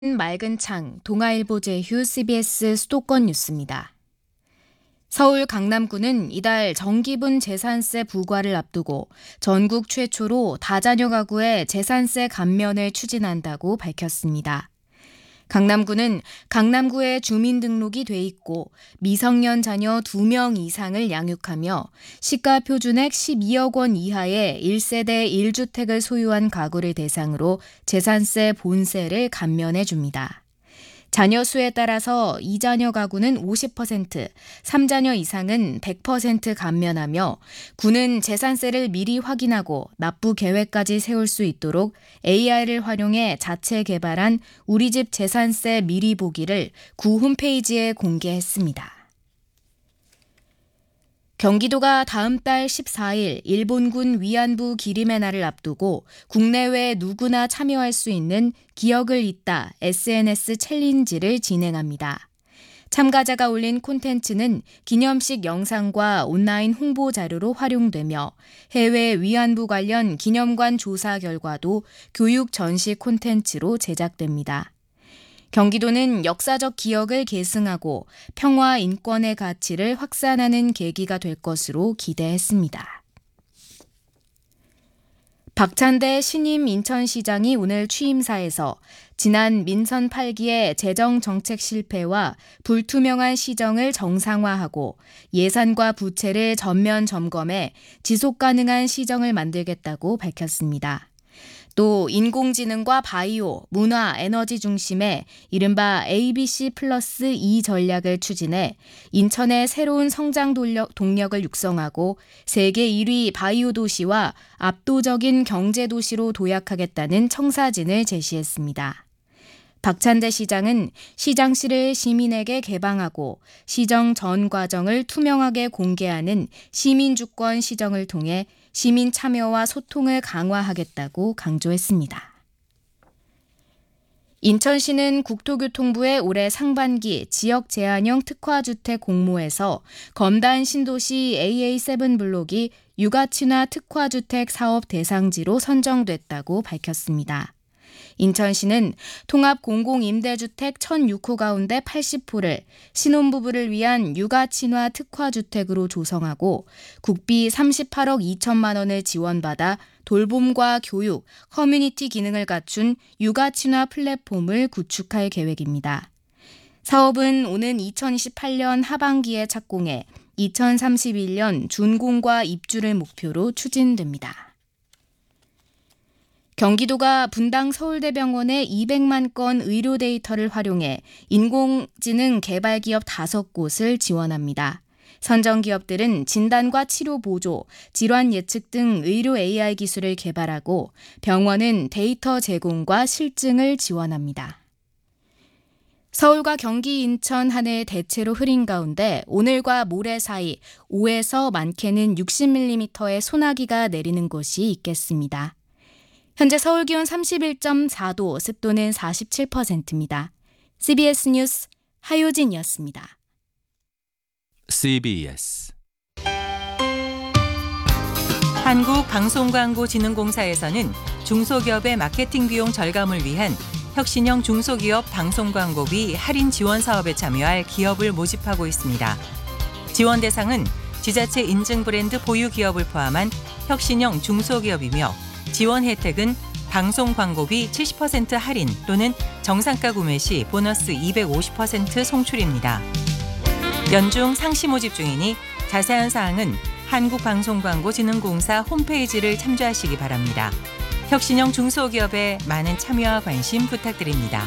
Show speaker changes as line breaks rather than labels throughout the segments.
맑은 창, 동아일보 제휴 CBS 수도권 뉴스입니다. 서울 강남구는 이달 정기분 재산세 부과를 앞두고 전국 최초로 다자녀 가구의 재산세 감면을 추진한다고 밝혔습니다. 강남구는 강남구에 주민등록이 돼 있고 미성년 자녀 2명 이상을 양육하며 시가 표준액 12억 원 이하의 1세대 1주택을 소유한 가구를 대상으로 재산세 본세를 감면해 줍니다. 자녀 수에 따라서 2자녀 가구는 50%, 3자녀 이상은 100% 감면하며 구는 재산세를 미리 확인하고 납부 계획까지 세울 수 있도록 AI를 활용해 자체 개발한 우리집 재산세 미리 보기를 구 홈페이지에 공개했습니다. 경기도가 다음 달 14일 일본군 위안부 기림의 날을 앞두고 국내외 누구나 참여할 수 있는 기억을 잇다 SNS 챌린지를 진행합니다. 참가자가 올린 콘텐츠는 기념식 영상과 온라인 홍보 자료로 활용되며 해외 위안부 관련 기념관 조사 결과도 교육 전시 콘텐츠로 제작됩니다. 경기도는 역사적 기억을 계승하고 평화 인권의 가치를 확산하는 계기가 될 것으로 기대했습니다. 박찬대 신임 인천시장이 오늘 취임사에서 지난 민선 8기의 재정정책 실패와 불투명한 시정을 정상화하고 예산과 부채를 전면 점검해 지속가능한 시정을 만들겠다고 밝혔습니다. 또 인공지능과 바이오, 문화, 에너지 중심의 이른바 ABC 플러스 E 전략을 추진해 인천의 새로운 성장 동력을 육성하고 세계 1위 바이오 도시와 압도적인 경제 도시로 도약하겠다는 청사진을 제시했습니다. 박찬대 시장은 시장실을 시민에게 개방하고 시정 전 과정을 투명하게 공개하는 시민주권 시정을 통해 시민 참여와 소통을 강화하겠다고 강조했습니다. 인천시는 국토교통부의 올해 상반기 지역 제한형 특화주택 공모에서 검단 신도시 AA7 블록이 육아친화 특화주택 사업 대상지로 선정됐다고 밝혔습니다. 인천시는 통합 공공임대주택 1006호 가운데 80호를 신혼부부를 위한 육아친화 특화주택으로 조성하고 국비 38억 2천만 원을 지원받아 돌봄과 교육, 커뮤니티 기능을 갖춘 육아친화 플랫폼을 구축할 계획입니다. 사업은 오는 2028년 하반기에 착공해 2031년 준공과 입주를 목표로 추진됩니다. 경기도가 분당 서울대병원의 200만 건 의료 데이터를 활용해 인공지능 개발 기업 5곳을 지원합니다. 선정 기업들은 진단과 치료 보조, 질환 예측 등 의료 AI 기술을 개발하고 병원은 데이터 제공과 실증을 지원합니다. 서울과 경기, 인천, 하늘 대체로 흐린 가운데 오늘과 모레 사이 5에서 많게는 60mm의 소나기가 내리는 곳이 있겠습니다. 현재 서울 기온 31.4도, 습도는 47%입니다. CBS 뉴스 하효진이었습니다.
CBS
한국방송광고진흥공사에서는 중소기업의 마케팅 비용 절감을 위한 혁신형 중소기업 방송광고비 할인 지원 사업에 참여할 기업을 모집하고 있습니다. 지원 대상은 지자체 인증 브랜드 보유 기업을 포함한 혁신형 중소기업이며 지원 혜택은 방송 광고비 70% 할인 또는 정상가 구매 시 보너스 250% 송출입니다. 연중 상시 모집 중이니 자세한 사항은 한국방송광고진흥공사 홈페이지를 참조하시기 바랍니다. 혁신형 중소기업에 많은 참여와 관심 부탁드립니다.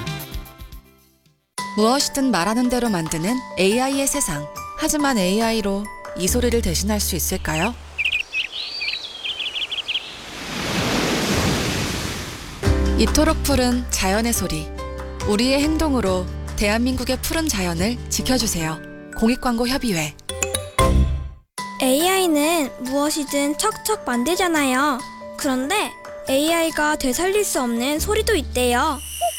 무엇이든 말하는 대로 만드는 AI의 세상. 하지만 AI로 이 소리를 대신할 수 있을까요? 이토록 푸른 자연의 소리. 우리의 행동으로 대한민국의 푸른 자연을 지켜주세요. 공익광고협의회.
AI는 무엇이든 척척 만들잖아요. 그런데 AI가 되살릴 수 없는 소리도 있대요.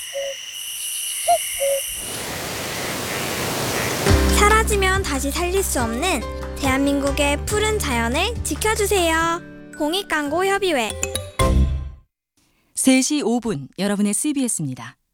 사라지면 다시 살릴 수 없는 대한민국의 푸른 자연을 지켜주세요. 공익광고협의회.
3시 5분 여러분의 CBS입니다.